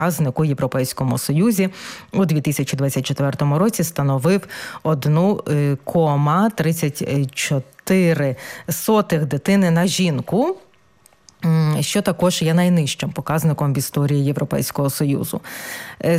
показник у Європейському Союзі у 2024 році становив 1,34 дитини на жінку, що також є найнижчим показником в історії Європейського Союзу.